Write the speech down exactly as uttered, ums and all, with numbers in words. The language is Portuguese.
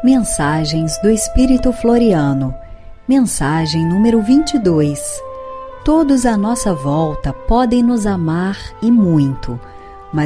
Mensagens do Espírito Floriano. Mensagem número vinte e dois. Todos à nossa volta podem nos amar e muito,